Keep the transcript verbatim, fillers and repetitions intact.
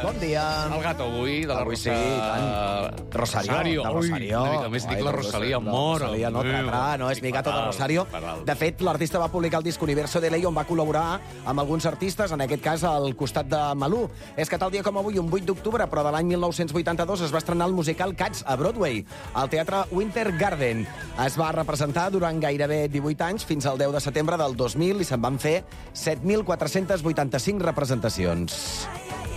Bon dia. El gato avui, de la Avui sí, Rosa... i tant. Rosario. Rosario. De Rosario. Ui, una mica més dic la Rosalia, mort. Rosalia no tratrà, no, és mi gato de Rosario. De fet, l'artista va publicar el disc Universo de Ley, on va col·laborar amb alguns artistes, en aquest cas al costat de Malú. És que tal dia com avui, un vuit d'octubre, però de l'any mil nou-cents vuitanta-dos, es va estrenar el musical Cats a Broadway, al Teatre Winter Garden. Es va representar durant gairebé divuit anys, fins al deu de setembre del dos mil, i se'n van fer set mil quatre-cents vuitanta-cinc representacions.